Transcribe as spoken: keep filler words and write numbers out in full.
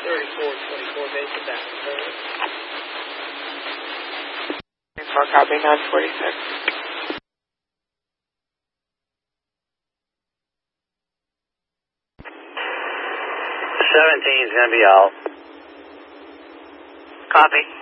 thirty-four twenty-four, make it back. twenty-four, copy, nine forty-six. seventeen's going to be out. Copy.